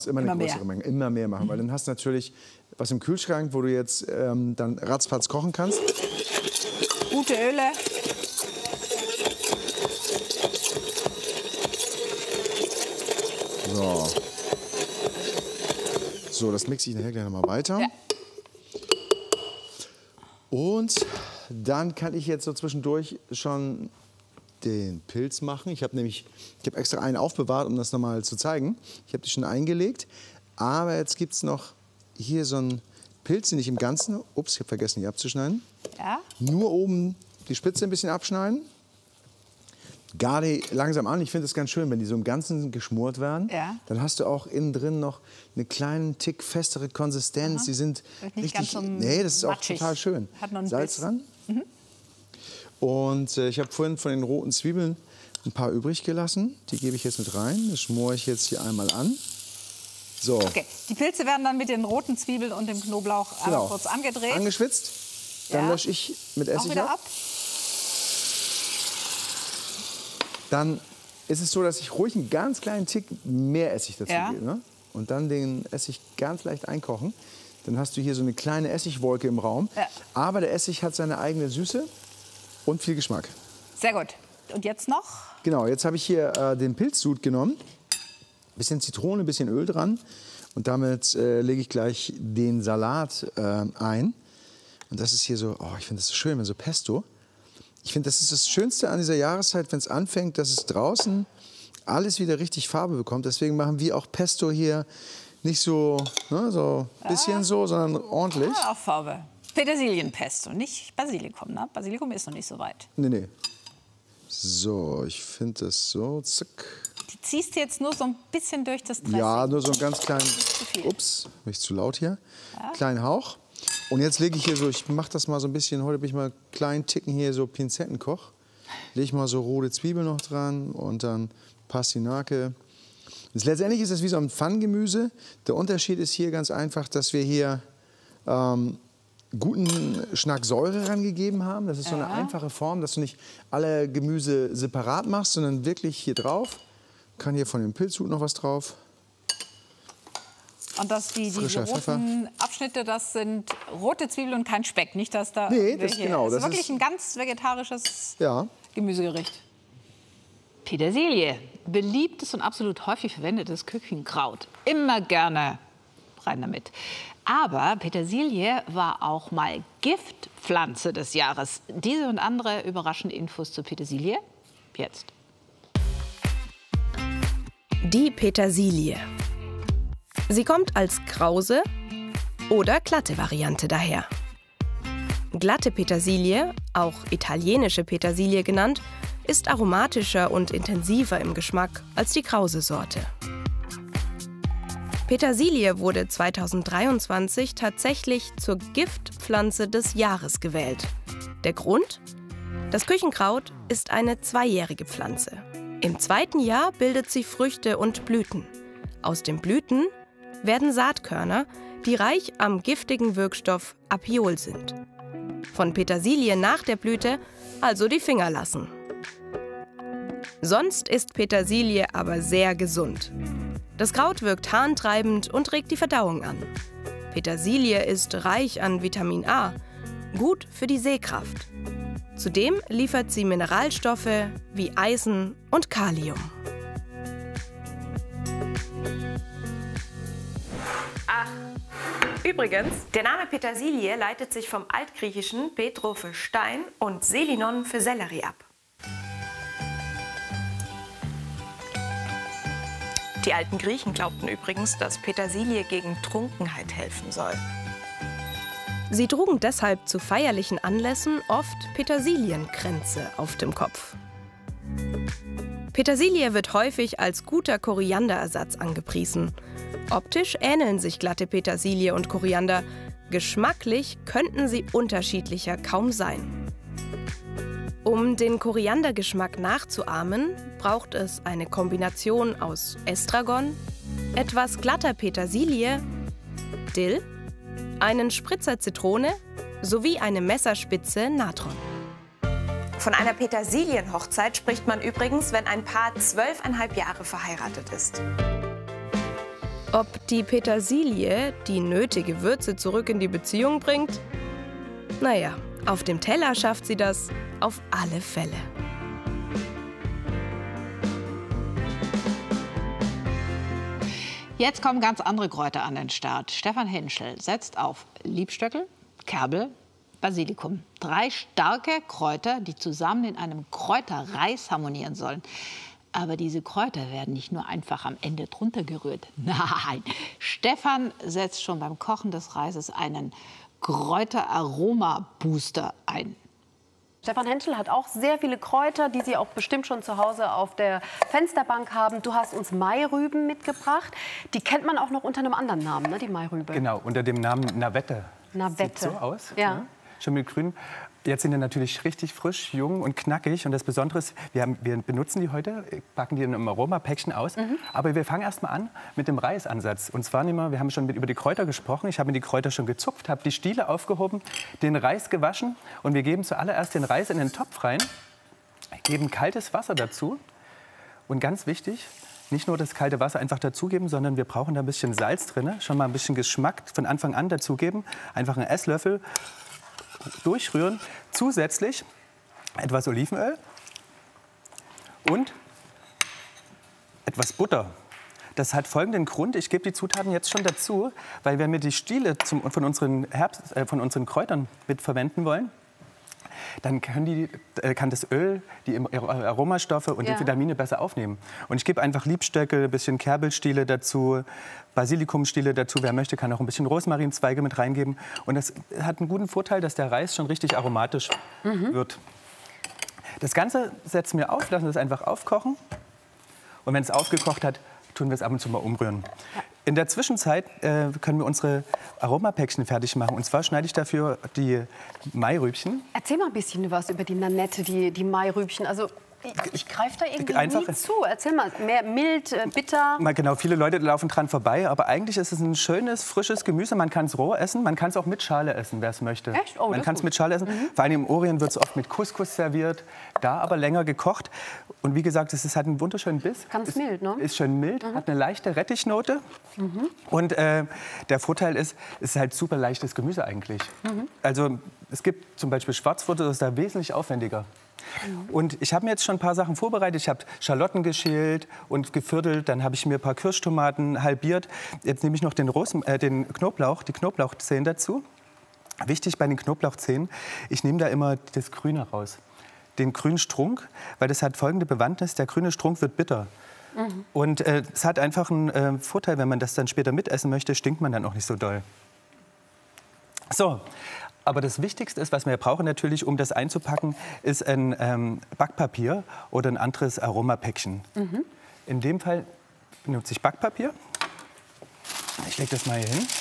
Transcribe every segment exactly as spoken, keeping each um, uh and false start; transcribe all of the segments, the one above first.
Immer, immer eine größere mehr. Menge, immer mehr machen, weil dann hast du natürlich was im Kühlschrank, wo du jetzt ähm, dann ratzfatz kochen kannst. Gute Öle. So. So, das mixe ich nachher gleich noch mal weiter. Ja. Und dann kann ich jetzt so zwischendurch schon den Pilz machen. Ich habe nämlich, ich habe extra einen aufbewahrt, um das noch mal zu zeigen. Ich habe die schon eingelegt, aber jetzt gibt es noch hier so einen Pilz, den ich im Ganzen, ups, ich habe vergessen, die abzuschneiden. Ja. Nur oben die Spitze ein bisschen abschneiden. Gar die langsam an. Ich finde es ganz schön, wenn die so im Ganzen geschmort werden. Ja. Dann hast du auch innen drin noch einen kleinen Tick festere Konsistenz. Aha. Die sind Wird nicht richtig. ganz so nee, das ist auch matschig. total schön. Hat noch einen Salz Biss. dran. Mhm. Und äh, ich habe vorhin von den roten Zwiebeln ein paar übrig gelassen. Die gebe ich jetzt mit rein. Das schmore ich jetzt hier einmal an. So. Okay. Die Pilze werden dann mit den roten Zwiebeln und dem Knoblauch einmal Genau. kurz angedreht. Angeschwitzt. Dann Ja. lösche ich mit Auch Essig wieder ab. ab. Dann ist es so, dass ich ruhig einen ganz kleinen Tick mehr Essig dazu Ja. gebe. Ne? Und dann den Essig ganz leicht einkochen. Dann hast du hier so eine kleine Essigwolke im Raum. Ja. Aber der Essig hat seine eigene Süße und viel Geschmack. Sehr gut. Und jetzt noch? Genau, jetzt habe ich hier äh, den Pilzsud genommen. Bisschen Zitrone, bisschen Öl dran. Und damit äh, lege ich gleich den Salat äh, ein. Und das ist hier so, oh, ich finde das so schön, wenn so Pesto. Ich finde, das ist das Schönste an dieser Jahreszeit, wenn es anfängt, dass es draußen alles wieder richtig Farbe bekommt. Deswegen machen wir auch Pesto hier nicht so, ne, so ein bisschen Ja. so, sondern ordentlich. Ah, auch Farbe. Petersilienpesto, nicht Basilikum. Ne? Basilikum ist noch nicht so weit. Nee, nee. So, ich finde das so, zack. Die ziehst du jetzt nur so ein bisschen durch das Dressing. Ja, nur so einen ganz kleinen, zu viel. ups, bin ich zu laut hier, kleinen Hauch. Und jetzt lege ich hier so, ich mache das mal so ein bisschen, heute bin ich mal einen kleinen Ticken hier so Pinzettenkoch. Lege ich mal so rote Zwiebeln noch dran und dann Pastinake. Das, letztendlich ist es wie so ein Pfannengemüse. Der Unterschied ist hier ganz einfach, dass wir hier ähm, guten Schnack Säure rangegeben haben. Das ist so eine Ja. einfache Form, dass du nicht alle Gemüse separat machst, sondern wirklich hier drauf. Kann hier von dem Pilzhut noch was drauf. Und dass die, diese Frischer roten Abschnitte, das sind rote Zwiebeln und kein Speck. Nicht, dass da Nee, das welche- genau, Das ist das wirklich ist- ein ganz vegetarisches Ja. Gemüsegericht. Petersilie, beliebtes und absolut häufig verwendetes Küchenkraut. Immer gerne rein damit. Aber Petersilie war auch mal Giftpflanze des Jahres. Diese und andere überraschende Infos zur Petersilie jetzt. Die Petersilie. Sie kommt als krause oder glatte Variante daher. Glatte Petersilie, auch italienische Petersilie genannt, ist aromatischer und intensiver im Geschmack als die krause Sorte. Petersilie wurde zweitausenddreiundzwanzig tatsächlich zur Giftpflanze des Jahres gewählt. Der Grund? Das Küchenkraut ist eine zweijährige Pflanze. Im zweiten Jahr bildet sie Früchte und Blüten. Aus den Blüten werden Saatkörner, die reich am giftigen Wirkstoff Apiol sind. Von Petersilie nach der Blüte also die Finger lassen. Sonst ist Petersilie aber sehr gesund. Das Kraut wirkt harntreibend und regt die Verdauung an. Petersilie ist reich an Vitamin A, gut für die Sehkraft. Zudem liefert sie Mineralstoffe wie Eisen und Kalium. Übrigens, der Name Petersilie leitet sich vom altgriechischen Petro für Stein und Selinon für Sellerie ab. Die alten Griechen glaubten übrigens, dass Petersilie gegen Trunkenheit helfen soll. Sie trugen deshalb zu feierlichen Anlässen oft Petersilienkränze auf dem Kopf. Petersilie wird häufig als guter Korianderersatz angepriesen. Optisch ähneln sich glatte Petersilie und Koriander. Geschmacklich könnten sie unterschiedlicher kaum sein. Um den Koriandergeschmack nachzuahmen, braucht es eine Kombination aus Estragon, etwas glatter Petersilie, Dill, einen Spritzer Zitrone sowie eine Messerspitze Natron. Von einer Petersilienhochzeit spricht man übrigens, wenn ein Paar zwölfeinhalb Jahre verheiratet ist. Ob die Petersilie die nötige Würze zurück in die Beziehung bringt? Naja, auf dem Teller schafft sie das auf alle Fälle. Jetzt kommen ganz andere Kräuter an den Start. Stefan Henschel setzt auf Liebstöckel, Kerbel, Basilikum. Drei starke Kräuter, die zusammen in einem Kräuterreis harmonieren sollen. Aber diese Kräuter werden nicht nur einfach am Ende drunter gerührt. Nein, Stefan setzt schon beim Kochen des Reises einen Kräuteraroma-Booster ein. Stefan Henschel hat auch sehr viele Kräuter, die Sie auch bestimmt schon zu Hause auf der Fensterbank haben. Du hast uns Mairüben mitgebracht. Die kennt man auch noch unter einem anderen Namen, ne, die Mairübe. Genau, unter dem Namen Navette. Navette. Sieht so aus. Ja. Ne? Schon mit grün. Jetzt sind die natürlich richtig frisch, jung und knackig. Und das Besondere ist, wir, haben, wir benutzen die heute, packen die in einem Aromapäckchen aus. Mhm. Aber wir fangen erst mal an mit dem Reisansatz. Und zwar nehmen wir, wir haben schon mit, über die Kräuter gesprochen. Ich habe mir die Kräuter schon gezupft, habe die Stiele aufgehoben, den Reis gewaschen. Und wir geben zuallererst den Reis in den Topf rein, geben kaltes Wasser dazu. Und ganz wichtig, nicht nur das kalte Wasser einfach dazugeben, sondern wir brauchen da ein bisschen Salz drin. Schon mal ein bisschen Geschmack von Anfang an dazugeben. Einfach einen Esslöffel. Durchrühren, zusätzlich etwas Olivenöl und etwas Butter. Das hat folgenden Grund, ich gebe die Zutaten jetzt schon dazu, weil wenn wir die Stiele zum, von, unseren Herbst, äh, von unseren Kräutern mit verwenden wollen, dann können die, äh, kann das Öl die Aromastoffe und ja. die Vitamine besser aufnehmen. Und ich gebe einfach Liebstöckel, ein bisschen Kerbelstiele dazu, Basilikumstiele dazu. Wer möchte, kann auch ein bisschen Rosmarinzweige mit reingeben. Und das hat einen guten Vorteil, dass der Reis schon richtig aromatisch mhm. wird. Das Ganze setzen wir auf, lassen es einfach aufkochen. Und wenn es aufgekocht hat, tun wir es ab und zu mal umrühren. Ja. In der Zwischenzeit äh, können wir unsere Aromapäckchen fertig machen. Und zwar schneide ich dafür die Mairübchen. Erzähl mal ein bisschen was über die Nanette, die, die Mairübchen. Also ich, ich greife da irgendwie Einfach, nie zu. Erzähl mal, mehr mild, äh, bitter. Mal genau, viele Leute laufen dran vorbei. Aber eigentlich ist es ein schönes, frisches Gemüse. Man kann es roh essen, man kann es auch mit Schale essen, wer es möchte. Echt? Oh, man kann es mit Schale essen. Mhm. Vor allem im Orient wird es oft mit Couscous serviert, da aber länger gekocht. Und wie gesagt, es hat einen wunderschönen Biss. Ganz es mild, ne? Ist schön mild, mhm. hat eine leichte Rettichnote. Mhm. Und äh, der Vorteil ist, es ist halt super leichtes Gemüse eigentlich. Mhm. Also es gibt zum Beispiel Schwarzfutter, das ist da wesentlich aufwendiger. Mhm. Und ich habe mir jetzt schon ein paar Sachen vorbereitet. Ich habe Schalotten geschält und geviertelt. Dann habe ich mir ein paar Kirschtomaten halbiert. Jetzt nehme ich noch den, Rosen, äh, den Knoblauch, die Knoblauchzehen dazu. Wichtig bei den Knoblauchzehen, ich nehme da immer das Grüne raus. Den grünen Strunk, weil das hat folgende Bewandtnis. Der grüne Strunk wird bitter. Mhm. Und äh, es hat einfach einen äh, Vorteil, wenn man das dann später mitessen möchte, stinkt man dann auch nicht so doll. So. Aber das Wichtigste ist, was wir brauchen natürlich, um das einzupacken, ist ein ähm, Backpapier oder ein anderes Aromapäckchen. Mhm. In dem Fall benutze ich Backpapier. Ich lege das mal hier hin.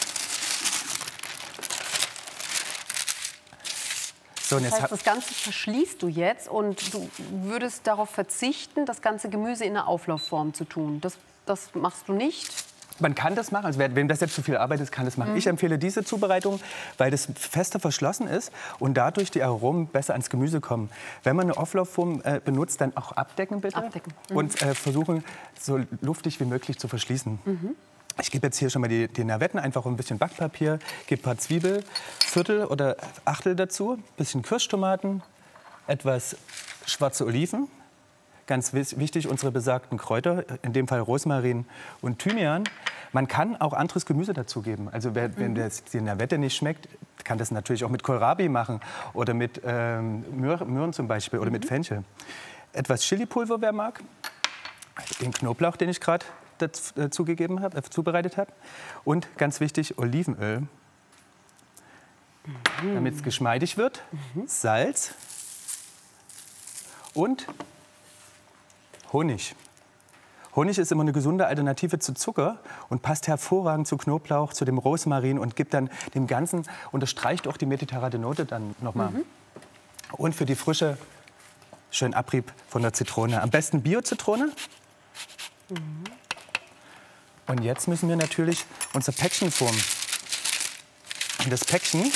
So, und jetzt das heißt, das Ganze verschließt du jetzt und du würdest darauf verzichten, das ganze Gemüse in einer Auflaufform zu tun. Das, das machst du nicht? Man kann das machen, also wer, wem das jetzt zu viel Arbeit ist, kann das machen. Mhm. Ich empfehle diese Zubereitung, weil das fester verschlossen ist und dadurch die Aromen besser ans Gemüse kommen. Wenn man eine Auflaufform äh, benutzt, dann auch abdecken bitte abdecken. Mhm. und äh, versuchen, so luftig wie möglich zu verschließen. Mhm. Ich gebe jetzt hier schon mal die, die Navetten, einfach ein bisschen Backpapier, gebe ein paar Zwiebel, Viertel oder Achtel dazu, ein bisschen Kirschtomaten, etwas schwarze Oliven. Ganz wichtig, unsere besagten Kräuter, in dem Fall Rosmarin und Thymian. Man kann auch anderes Gemüse dazugeben. Also wer, mhm. wenn das, die Navette nicht schmeckt, kann das natürlich auch mit Kohlrabi machen oder mit ähm, Möhren zum Beispiel oder mhm. mit Fenchel. Etwas Chilipulver, wer mag. Den Knoblauch, den ich gerade dazugegeben habe, äh, zubereitet habe. Und ganz wichtig, Olivenöl, mhm. damit es geschmeidig wird. Mhm. Salz und Honig. Honig ist immer eine gesunde Alternative zu Zucker und passt hervorragend zu Knoblauch, zu dem Rosmarin und gibt dann dem Ganzen, unterstreicht auch die mediterrane Note dann nochmal. Mhm. Und für die Frische schön Abrieb von der Zitrone. Am besten Bio-Zitrone. Mhm. Und jetzt müssen wir natürlich unser Päckchen formen. Und das Päckchen,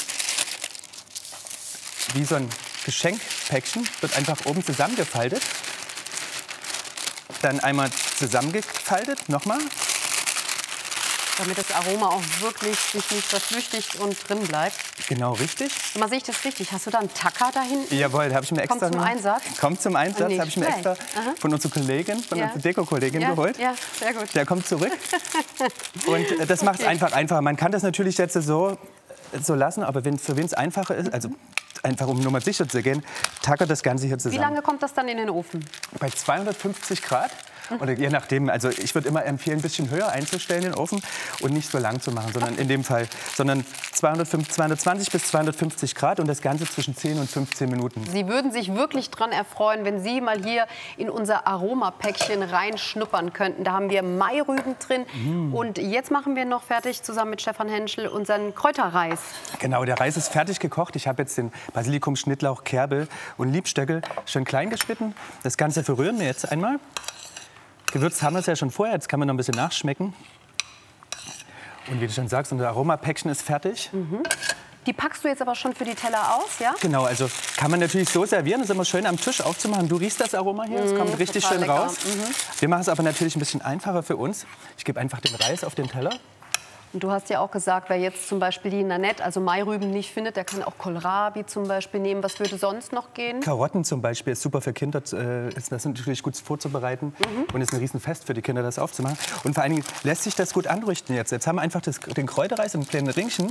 wie so ein Geschenkpäckchen, wird einfach oben zusammengefaltet. Dann einmal zusammengefaltet, nochmal. Damit das Aroma auch wirklich sich nicht verflüchtigt und drin bleibt. Genau, richtig. Mal, sehe ich das richtig? Hast du da einen Tacker da hinten? Jawohl, da habe ich mir extra... Kommt zum Einsatz? Kommt zum Einsatz, Nicht habe ich mir schlecht. extra Aha. von unserer Kollegin, von Ja. unserer Deko-Kollegin Ja, geholt. ja, sehr gut. Der kommt zurück. Und äh, das macht es Okay. einfach einfacher. Man kann das natürlich jetzt so, so lassen, aber wenn, für wen es einfacher ist, also einfach um Nummer sicher zu gehen, tackert das Ganze hier Wie zusammen. lange kommt das dann in den Ofen? Bei zweihundertfünfzig Grad. Oder je nachdem, also ich würde immer empfehlen, ein bisschen höher einzustellen den Ofen und nicht so lang zu machen, sondern in dem Fall, sondern zweihundertfünfzig, zweihundertzwanzig bis zweihundertfünfzig Grad und das Ganze zwischen zehn und fünfzehn Minuten. Sie würden sich wirklich dran erfreuen, wenn Sie mal hier in unser Aromapäckchen reinschnuppern könnten. Da haben wir Mairüben drin. Mm. Und jetzt machen wir noch fertig, zusammen mit Stefan Henschel, unseren Kräuterreis. Genau, der Reis ist fertig gekocht. Ich habe jetzt den Basilikum, Schnittlauch, Kerbel und Liebstöckel schön klein geschnitten. Das Ganze verrühren wir jetzt einmal. Gewürzt haben wir es ja schon vorher, jetzt kann man noch ein bisschen nachschmecken. Und wie du schon sagst, unser Aromapäckchen ist fertig. Mhm. Die packst du jetzt aber schon für die Teller aus, ja? Genau, also kann man natürlich so servieren, das ist immer schön am Tisch aufzumachen. Du riechst das Aroma hier, es Mm, kommt richtig total schön lecker. raus. Mhm. Wir machen es aber natürlich ein bisschen einfacher für uns. Ich gebe einfach den Reis auf den Teller. Und du hast ja auch gesagt, wer jetzt zum Beispiel die Nanette, also Mairüben, nicht findet, der kann auch Kohlrabi zum Beispiel nehmen. Was würde sonst noch gehen? Karotten zum Beispiel ist super für Kinder, äh, ist das natürlich gut vorzubereiten Mhm. und ist ein Riesenfest für die Kinder, das aufzumachen. Und vor allen Dingen lässt sich das gut anrichten jetzt. Jetzt haben wir einfach das, den Kräuterreis in kleinen Ringchen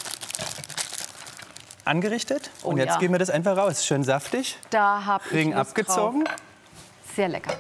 angerichtet Oh und jetzt ja. geben wir das einfach raus. Schön saftig, Da habe ich Ring Lust abgezogen. drauf. Sehr lecker.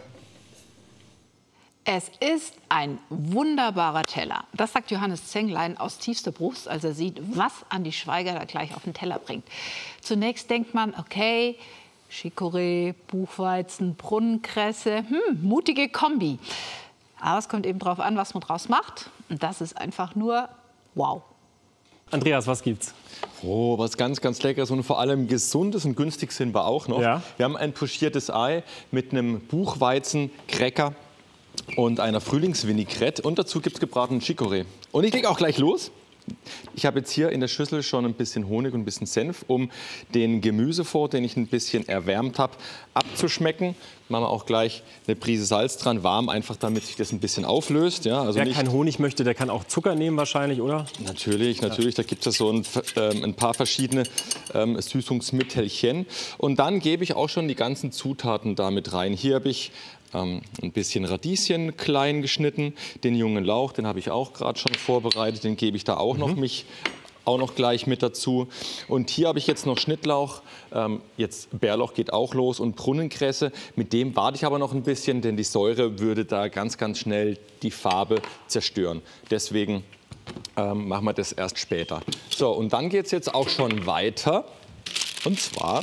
Es ist ein wunderbarer Teller. Das sagt Johannes Zenglein aus tiefster Brust, als er sieht, was Andi Schweiger da gleich auf den Teller bringt. Zunächst denkt man, okay, Chicorée, Buchweizen, Brunnenkresse, hm, mutige Kombi. Aber es kommt eben darauf an, was man draus macht. Und das ist einfach nur wow. Andreas, was gibt's? Oh, was ganz, ganz Leckeres und vor allem Gesundes und günstig sind wir auch noch. Ja. Wir haben ein pochiertes Ei mit einem Buchweizen-Cracker und einer Frühlingsvinaigrette. Und dazu gibt es gebratenen Chicorée. Und ich lege auch gleich los. Ich habe jetzt hier in der Schüssel schon ein bisschen Honig und ein bisschen Senf, um den Gemüsefond, den ich ein bisschen erwärmt habe, abzuschmecken. Machen wir auch gleich eine Prise Salz dran, warm, einfach damit sich das ein bisschen auflöst. Ja, also Wer nicht keinen Honig möchte, der kann auch Zucker nehmen wahrscheinlich, oder? Natürlich, natürlich. Da gibt es so ein, ähm, ein paar verschiedene ähm, Süßungsmittelchen. Und dann gebe ich auch schon die ganzen Zutaten damit rein. Hier habe ich ähm, ein bisschen Radieschen klein geschnitten. Den jungen Lauch, den habe ich auch gerade schon vorbereitet. Den gebe ich da auch noch mich auch noch gleich mit dazu. Und hier habe ich jetzt noch Schnittlauch, ähm, jetzt Bärlauch geht auch los und Brunnenkresse. Mit dem warte ich aber noch ein bisschen, denn die Säure würde da ganz, ganz schnell die Farbe zerstören. Deswegen ähm, machen wir das erst später. So, und dann geht es jetzt auch schon weiter. Und zwar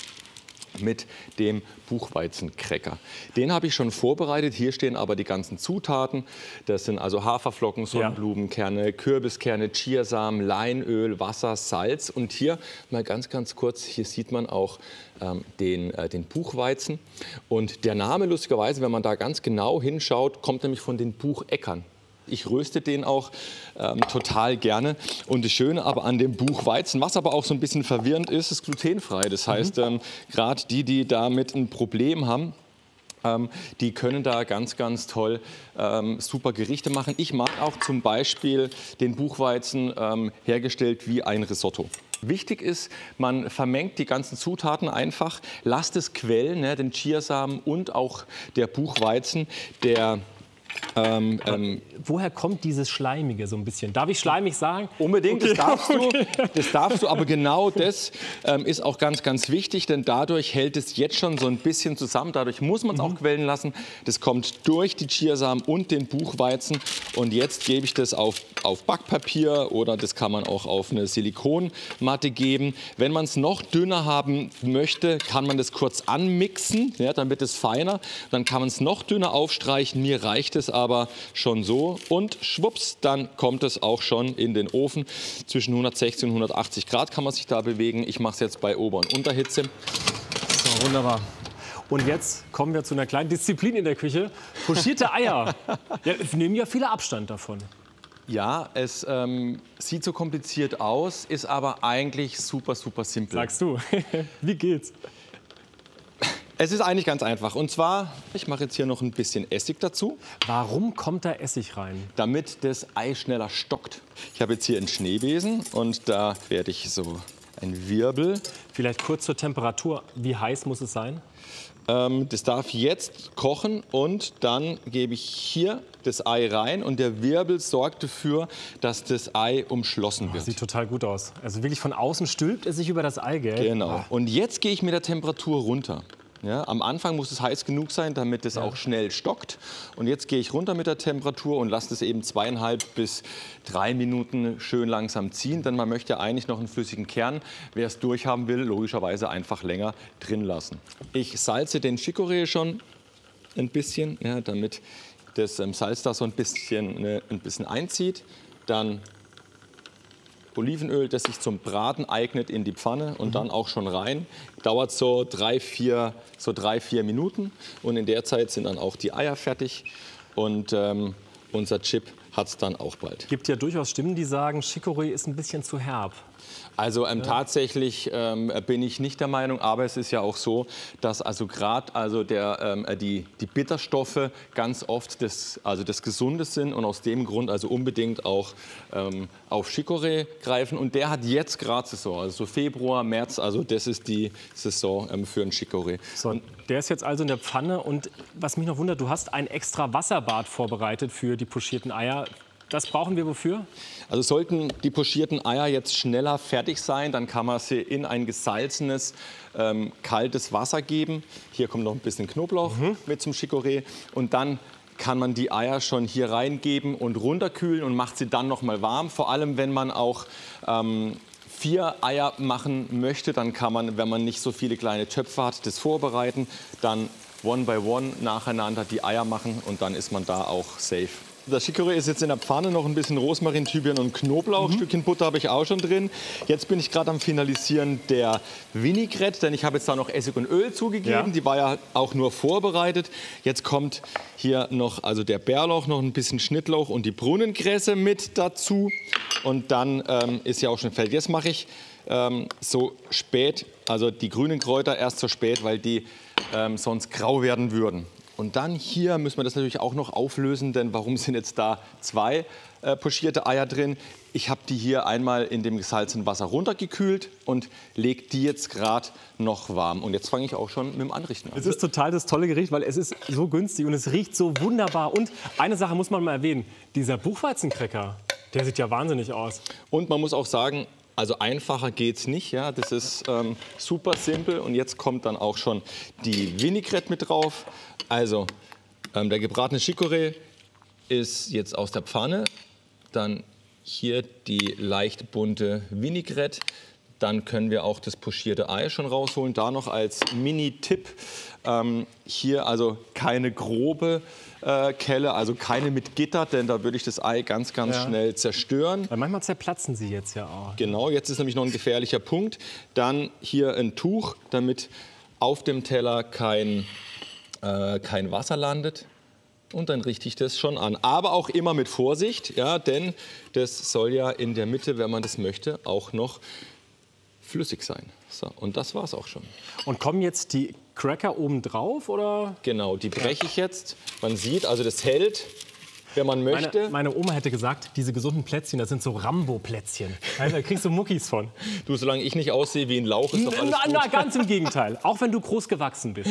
mit dem Buchweizencracker. Den habe ich schon vorbereitet. Hier stehen aber die ganzen Zutaten. Das sind also Haferflocken, Sonnenblumenkerne, Kürbiskerne, Chiasamen, Leinöl, Wasser, Salz. Und hier mal ganz, ganz kurz, hier sieht man auch ähm, den, äh, den Buchweizen. Und der Name, lustigerweise, wenn man da ganz genau hinschaut, kommt nämlich von den Bucheckern. Ich röste den auch ähm, total gerne. Und das Schöne aber an dem Buchweizen, was aber auch so ein bisschen verwirrend ist, ist glutenfrei. Das heißt, ähm, gerade die, die damit ein Problem haben, ähm, die können da ganz, ganz toll ähm, super Gerichte machen. Ich mag auch zum Beispiel den Buchweizen ähm, hergestellt wie ein Risotto. Wichtig ist, man vermengt die ganzen Zutaten einfach, lasst es quellen, ne, den Chiasamen und auch der Buchweizen, der Ähm, ähm, Woher kommt dieses Schleimige so ein bisschen? Darf ich schleimig sagen? Unbedingt, Okay. das darfst du. Okay. Das darfst du, aber genau das ähm, ist auch ganz, ganz wichtig, denn dadurch hält es jetzt schon so ein bisschen zusammen. Dadurch muss man es auch quellen lassen. Das kommt durch die Chiasamen und den Buchweizen. Und jetzt gebe ich das auf, auf Backpapier oder das kann man auch auf eine Silikonmatte geben. Wenn man es noch dünner haben möchte, kann man das kurz anmixen, ja, dann wird es feiner. Dann kann man es noch dünner aufstreichen. Mir reicht es aber schon so und schwupps, dann kommt es auch schon in den Ofen. Zwischen hundertsechzig und hundertachtzig Grad kann man sich da bewegen. Ich mache es jetzt bei Ober- und Unterhitze. So, wunderbar. Und jetzt kommen wir zu einer kleinen Disziplin in der Küche. Pochierte Eier. Ja, es nehmen ja viele Abstand davon. Ja, es ähm, sieht so kompliziert aus, ist aber eigentlich super, super simpel. Sagst du. Wie geht's? Es ist eigentlich ganz einfach. Und zwar, ich mache jetzt hier noch ein bisschen Essig dazu. Warum kommt da Essig rein? Damit das Ei schneller stockt. Ich habe jetzt hier einen Schneebesen und da werde ich so ein Wirbel. Vielleicht kurz zur Temperatur. Wie heiß muss es sein? Ähm, das darf jetzt kochen und dann gebe ich hier das Ei rein und der Wirbel sorgt dafür, dass das Ei umschlossen wird. Oh, sieht total gut aus. Also wirklich von außen stülpt es sich über das Eigelb. Genau. Und jetzt gehe ich mit der Temperatur runter. Ja, am Anfang muss es heiß genug sein, damit es ja. auch schnell stockt. Und jetzt gehe ich runter mit der Temperatur und lasse es eben zweieinhalb bis drei Minuten schön langsam ziehen. Denn man möchte ja eigentlich noch einen flüssigen Kern. Wer es durchhaben will, logischerweise einfach länger drin lassen. Ich salze den Chicorée schon ein bisschen, ja, damit das ähm, Salz da so ein bisschen, ne, ein bisschen einzieht. Dann Olivenöl, das sich zum Braten eignet, in die Pfanne und mhm. dann auch schon rein. Dauert so drei, vier, so drei, vier Minuten und in der Zeit sind dann auch die Eier fertig und ähm, unser Chip hat es dann auch bald. Gibt ja durchaus Stimmen, die sagen, Chicorée ist ein bisschen zu herb. Also ähm, ja. tatsächlich ähm, bin ich nicht der Meinung, aber es ist ja auch so, dass also gerade also der, ähm, die, die Bitterstoffe ganz oft das, also das Gesunde sind und aus dem Grund also unbedingt auch ähm, auf Chicorée greifen. Und der hat jetzt gerade Saison, also so Februar, März, also das ist die Saison ähm, für einen Chicorée. So, der ist jetzt also in der Pfanne und was mich noch wundert, du hast ein extra Wasserbad vorbereitet für die pochierten Eier. Das brauchen wir wofür? Also sollten die pochierten Eier jetzt schneller fertig sein, dann kann man sie in ein gesalzenes, ähm, kaltes Wasser geben. Hier kommt noch ein bisschen Knoblauch mhm. mit zum Chicorée. Und dann kann man die Eier schon hier reingeben und runterkühlen und macht sie dann noch mal warm. Vor allem, wenn man auch ähm, vier Eier machen möchte, dann kann man, wenn man nicht so viele kleine Töpfe hat, das vorbereiten. Dann one by one nacheinander die Eier machen und dann ist man da auch safe. Der Chicorée ist jetzt in der Pfanne, noch ein bisschen Rosmarin, Thymian und Knoblauch. Mhm. Ein Stückchen Butter habe ich auch schon drin. Jetzt bin ich gerade am Finalisieren der Vinaigrette, denn ich habe jetzt da noch Essig und Öl zugegeben. Ja. Die war ja auch nur vorbereitet. Jetzt kommt hier noch also der Bärlauch, noch ein bisschen Schnittlauch und die Brunnenkresse mit dazu. Und dann ähm, ist ja auch schon fertig. Jetzt mache ich ähm, so spät, also die grünen Kräuter erst so spät, weil die ähm, sonst grau werden würden. Und dann hier müssen wir das natürlich auch noch auflösen, denn warum sind jetzt da zwei äh, pochierte Eier drin? Ich habe die hier einmal in dem gesalzenen Wasser runtergekühlt und lege die jetzt gerade noch warm. Und jetzt fange ich auch schon mit dem Anrichten an. Es ist total das tolle Gericht, weil es ist so günstig und es riecht so wunderbar. Und eine Sache muss man mal erwähnen, dieser Buchweizencracker, der sieht ja wahnsinnig aus. Und man muss auch sagen, also einfacher geht's nicht, ja. Das ist ähm, super simpel. Und jetzt kommt dann auch schon die Vinaigrette mit drauf. Also ähm, der gebratene Chicorée ist jetzt aus der Pfanne. Dann hier die leicht bunte Vinaigrette. Dann können wir auch das pochierte Ei schon rausholen. Da noch als Mini-Tipp, ähm, hier also keine grobe äh, Kelle, also keine mit Gitter, denn da würde ich das Ei ganz, ganz ja. schnell zerstören. Weil manchmal zerplatzen sie jetzt ja auch. Genau, jetzt ist nämlich noch ein gefährlicher Punkt. Dann hier ein Tuch, damit auf dem Teller kein, äh, kein Wasser landet. Und dann richte ich das schon an. Aber auch immer mit Vorsicht, ja, denn das soll ja in der Mitte, wenn man das möchte, auch noch flüssig sein. So, und das war's auch schon. Und kommen jetzt die Cracker oben drauf, oder? Genau, die breche ich jetzt. Man sieht, also das hält, wenn man möchte. Meine, meine Oma hätte gesagt, diese gesunden Plätzchen, das sind so Rambo-Plätzchen. Da kriegst du Muckis von. Du, solange ich nicht aussehe wie ein Lauch, ist doch alles na, gut. Na, ganz im Gegenteil. Auch wenn du groß gewachsen bist.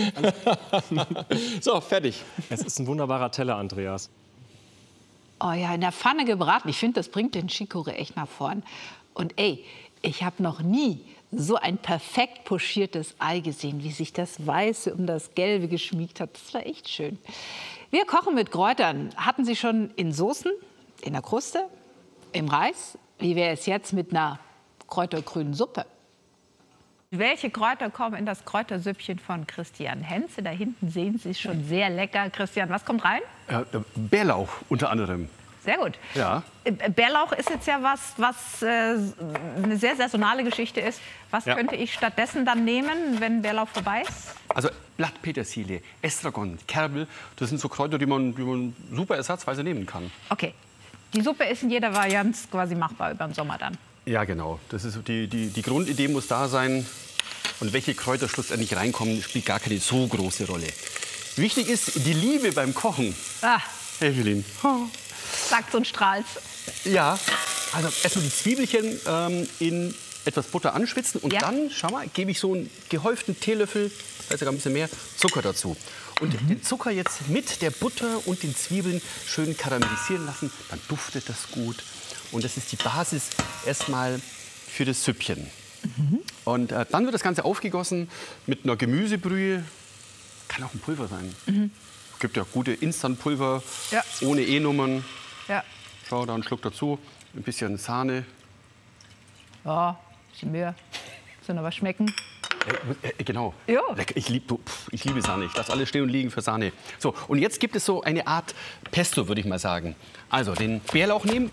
So, fertig. Es ist ein wunderbarer Teller, Andreas. Oh ja, in der Pfanne gebraten. Ich finde, das bringt den Chicorée echt nach vorn. Und ey, ich habe noch nie so ein perfekt pochiertes Ei gesehen, wie sich das Weiße um das Gelbe geschmiegt hat. Das war echt schön. Wir kochen mit Kräutern. Hatten Sie schon in Soßen, in der Kruste, im Reis? Wie wäre es jetzt mit einer kräutergrünen Suppe? Welche Kräuter kommen in das Kräutersüppchen von Christian Henze? Da hinten sehen Sie es schon sehr lecker. Christian, was kommt rein? Äh, Bärlauch unter anderem. Sehr gut. Ja. Bärlauch ist jetzt ja was, was äh, eine sehr saisonale Geschichte ist. Was ja. könnte ich stattdessen dann nehmen, wenn Bärlauch vorbei ist? Also Blattpetersilie, Estragon, Kerbel, das sind so Kräuter, die man, die man super ersatzweise nehmen kann. Okay. Die Suppe ist in jeder Variante quasi machbar über den Sommer dann? Ja, genau. Das ist die, die, die Grundidee muss da sein. Und welche Kräuter schlussendlich reinkommen, spielt gar keine so große Rolle. Wichtig ist die Liebe beim Kochen. Ah. Evelyn. Sagt so ein Strahls. Ja, also erstmal die Zwiebelchen ähm, in etwas Butter anschwitzen und ja. dann, schau mal, gebe ich so einen gehäuften Teelöffel, vielleicht sogar ein bisschen mehr, Zucker dazu. Und mhm. den Zucker jetzt mit der Butter und den Zwiebeln schön karamellisieren lassen, dann duftet das gut. Und das ist die Basis erstmal für das Süppchen. Mhm. Und äh, dann wird das Ganze aufgegossen mit einer Gemüsebrühe. Kann auch ein Pulver sein. Mhm. Es gibt ja gute Instant-Pulver ja. ohne E-Nummern. Ja. Schau, da einen Schluck dazu. Ein bisschen Sahne. Ja, ein bisschen mehr. Soll noch was schmecken? Äh, äh, genau. Ja. Ich, lieb, ich liebe Sahne. Ich lasse alles stehen und liegen für Sahne. So, und jetzt gibt es so eine Art Pesto, würde ich mal sagen. Also den Bärlauch nehmen.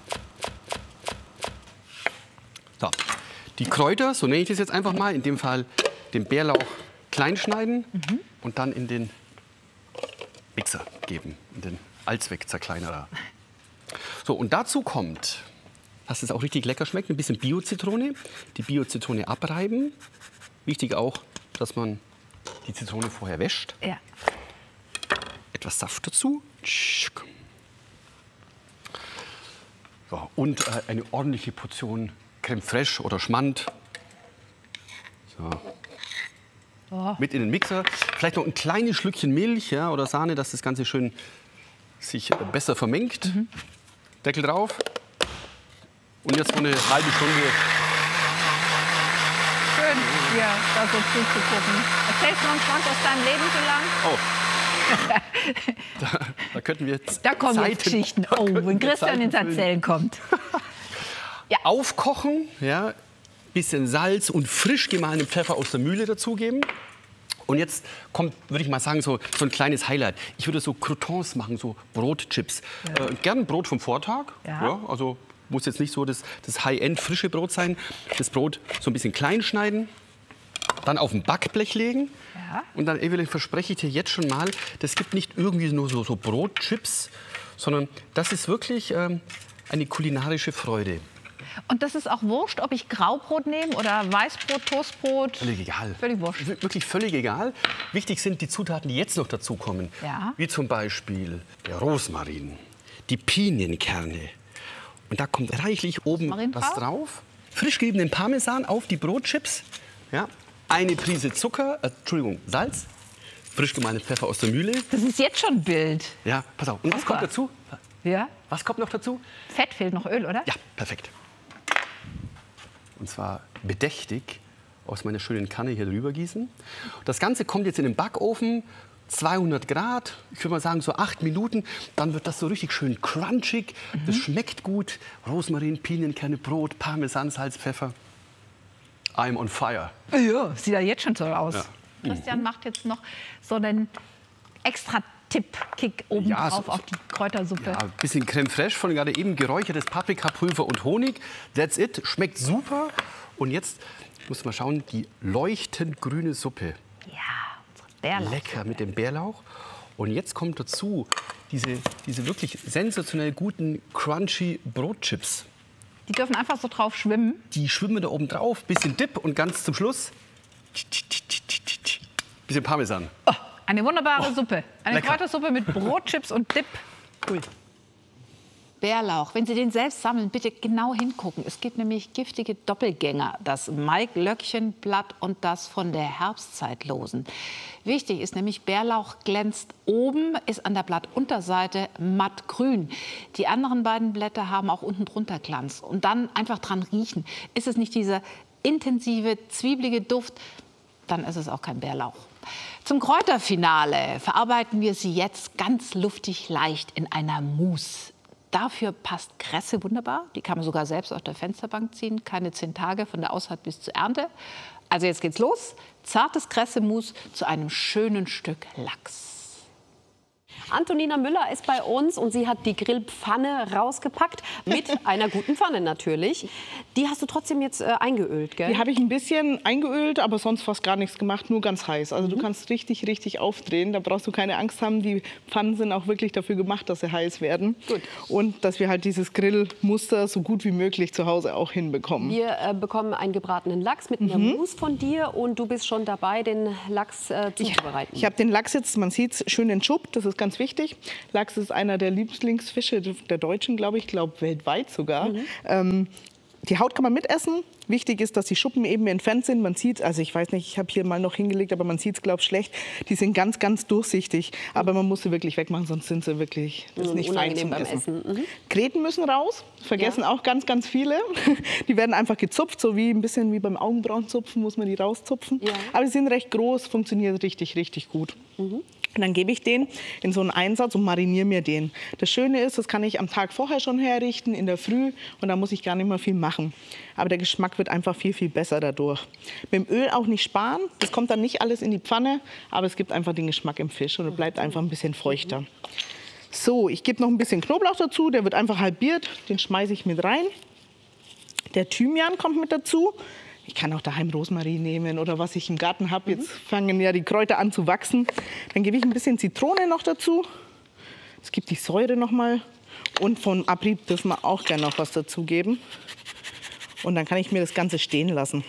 So, die Kräuter, so nenne ich das jetzt einfach mal, in dem Fall den Bärlauch klein schneiden mhm. und dann in den Mixer geben, in den Allzweck-Zerkleinerer. So, und dazu kommt, dass es auch richtig lecker schmeckt, ein bisschen Bio-Zitrone. Die Bio-Zitrone abreiben. Wichtig auch, dass man die Zitrone vorher wäscht. Ja. Etwas Saft dazu. So, und äh, eine ordentliche Portion Crème fraîche oder Schmand. So. Oh. Mit in den Mixer. Vielleicht noch ein kleines Schlückchen Milch, ja, oder Sahne, dass das Ganze schön sich äh, besser vermengt. Mhm. Deckel drauf. Und jetzt so eine halbe Stunde. Schön, hier da so zuzugucken. Erzählst du noch einen Schwank aus deinem Leben so lang? Oh. da, da könnten wir jetzt Da kommen Zeiten, jetzt Geschichten. Oh, wenn Christian ins Erzählen kommt. Ja. Aufkochen, ja, bisschen Salz und frisch gemahlenen Pfeffer aus der Mühle dazugeben. Und jetzt kommt, würde ich mal sagen, so, so ein kleines Highlight. Ich würde so Croutons machen, so Brotchips. Ja. Äh, gern Brot vom Vortag. Ja. Ja, also muss jetzt nicht so das, das High-End frische Brot sein. Das Brot so ein bisschen klein schneiden, dann auf ein Backblech legen. Ja. Und dann, Evelyn, verspreche ich dir jetzt schon mal, das gibt nicht irgendwie nur so, so Brotchips, sondern das ist wirklich ähm, eine kulinarische Freude. Und das ist auch wurscht, ob ich Graubrot nehme oder Weißbrot, Toastbrot? Völlig egal. Völlig wurscht. Wirklich völlig egal. Wichtig sind die Zutaten, die jetzt noch dazukommen. Ja. Wie zum Beispiel der Rosmarin, die Pinienkerne. Und da kommt reichlich oben was drauf. Frisch geriebenen Parmesan auf die Brotchips. Ja. Eine Prise Zucker, äh, Entschuldigung, Salz. Frisch gemahlenen Pfeffer aus der Mühle. Das ist jetzt schon ein Bild. Ja, pass auf. Und was kommt dazu? Ja. Was kommt noch dazu? Fett fehlt noch, Öl, oder? Ja, perfekt. Und zwar bedächtig aus meiner schönen Kanne hier drüber gießen. Das Ganze kommt jetzt in den Backofen, zweihundert Grad, ich würde mal sagen so acht Minuten. Dann wird das so richtig schön crunchig. Mhm. Das schmeckt gut. Rosmarin, Pinienkerne, Brot, Parmesan, Salz, Pfeffer. I'm on fire. Ja, sieht ja jetzt schon so aus. Ja. Christian Mhm. macht jetzt noch so einen extra Tipp-Kick oben Ja, drauf so- auf die Kräutersuppe. Ja, ein bisschen Crème fraîche von gerade eben geräuchertes Paprikapulver und Honig. That's it. Schmeckt super. Und jetzt muss man schauen, die leuchtend grüne Suppe. Ja, unsere Bärlauch. Lecker mit dem Bärlauch. Und jetzt kommt dazu diese, diese wirklich sensationell guten, crunchy Brotchips. Die dürfen einfach so drauf schwimmen. Die schwimmen da oben drauf, bisschen Dip und ganz zum Schluss bisschen Parmesan. Oh, eine wunderbare Oh, Suppe. Eine lecker. Kräutersuppe mit Brotchips und Dip. Cool. Bärlauch, wenn Sie den selbst sammeln, bitte genau hingucken. Es gibt nämlich giftige Doppelgänger, das Maiglöckchenblatt und das von der Herbstzeitlosen. Wichtig ist nämlich, Bärlauch glänzt oben, ist an der Blattunterseite mattgrün. Die anderen beiden Blätter haben auch unten drunter Glanz. Und dann einfach dran riechen. Ist es nicht dieser intensive, zwiebelige Duft, dann ist es auch kein Bärlauch. Zum Kräuterfinale verarbeiten wir sie jetzt ganz luftig leicht in einer Mousse. Dafür passt Kresse wunderbar. Die kann man sogar selbst auf der Fensterbank ziehen. Keine zehn Tage von der Aussaat bis zur Ernte. Also jetzt geht's los. Zartes Kressemousse zu einem schönen Stück Lachs. Antonina Müller ist bei uns und sie hat die Grillpfanne rausgepackt. Mit einer guten Pfanne natürlich. Die hast du trotzdem jetzt äh, eingeölt, gell? Die habe ich ein bisschen eingeölt, aber sonst fast gar nichts gemacht, nur ganz heiß. Also du kannst richtig, richtig aufdrehen. Da brauchst du keine Angst haben. Die Pfannen sind auch wirklich dafür gemacht, dass sie heiß werden. Gut. Und dass wir halt dieses Grillmuster so gut wie möglich zu Hause auch hinbekommen. Wir äh, bekommen einen gebratenen Lachs mit einer Mhm. Mousse von dir und du bist schon dabei, den Lachs äh, zuzubereiten. Ich habe den Lachs jetzt, man sieht es, schön entschuppt, das ist ganz wichtig. Lachs ist einer der Lieblingsfische der Deutschen, glaube ich, glaube weltweit sogar. Mhm. Ähm, die Haut kann man mitessen. Wichtig ist, dass die Schuppen eben entfernt sind. Man sieht, also ich weiß nicht, ich habe hier mal noch hingelegt, aber man sieht es, glaube ich, schlecht. Die sind ganz, ganz durchsichtig. Aber man muss sie wirklich wegmachen, sonst sind sie wirklich das ist nicht fein zum beim Essen. Essen. Mhm. Gräten müssen raus, vergessen Ja. auch ganz, ganz viele. Die werden einfach gezupft, so wie ein bisschen wie beim Augenbrauenzupfen muss man die rauszupfen. Ja. Aber sie sind recht groß, funktioniert richtig, richtig gut. Und dann gebe ich den in so einen Einsatz und mariniere mir den. Das Schöne ist, das kann ich am Tag vorher schon herrichten, in der Früh. Und da muss ich gar nicht mehr viel machen. Aber der Geschmack wird einfach viel, viel besser dadurch. Mit dem Öl auch nicht sparen. Das kommt dann nicht alles in die Pfanne. Aber es gibt einfach den Geschmack im Fisch und es bleibt einfach ein bisschen feuchter. So, ich gebe noch ein bisschen Knoblauch dazu. Der wird einfach halbiert. Den schmeiße ich mit rein. Der Thymian kommt mit dazu. Ich kann auch daheim Rosmarin nehmen oder was ich im Garten habe. Jetzt fangen ja die Kräuter an zu wachsen. Dann gebe ich ein bisschen Zitrone noch dazu. Es gibt die Säure noch mal. Und von Abrieb dürfen wir auch gerne noch was dazugeben. Und dann kann ich mir das Ganze stehen lassen.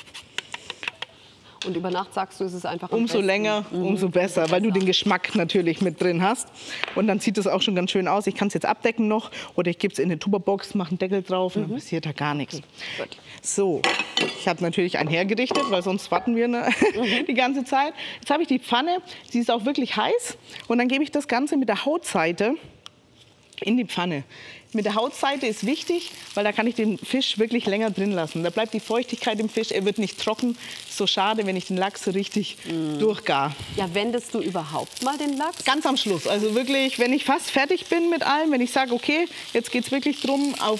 Und über Nacht sagst du, ist es einfach am Umso besten. länger, Mhm. umso besser, weil du den Geschmack natürlich mit drin hast. Und dann sieht es auch schon ganz schön aus. Ich kann es jetzt abdecken noch oder ich gebe es in eine Tupperbox, mache einen Deckel drauf und dann passiert da gar nichts. So, ich habe natürlich einen hergerichtet, weil sonst warten wir ne, die ganze Zeit. Jetzt habe ich die Pfanne, sie ist auch wirklich heiß. Und dann gebe ich das Ganze mit der Hautseite in die Pfanne. Mit der Hautseite ist wichtig, weil da kann ich den Fisch wirklich länger drin lassen. Da bleibt die Feuchtigkeit im Fisch, er wird nicht trocken. Ist so schade, wenn ich den Lachs so richtig durchgar. Ja, wendest du überhaupt mal den Lachs? Ganz am Schluss. Also wirklich, wenn ich fast fertig bin mit allem, wenn ich sage, okay, jetzt geht es wirklich darum, auf